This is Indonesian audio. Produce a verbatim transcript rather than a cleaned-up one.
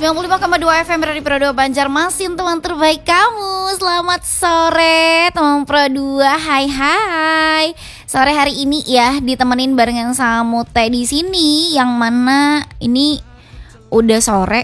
sembilan puluh lima koma dua F M Radio Pro dua Banjarmasin, teman terbaik kamu. Selamat sore teman Pro dua. Hai hai. Sore hari ini ya ditemenin barengan sama Mute di sini, yang mana ini udah sore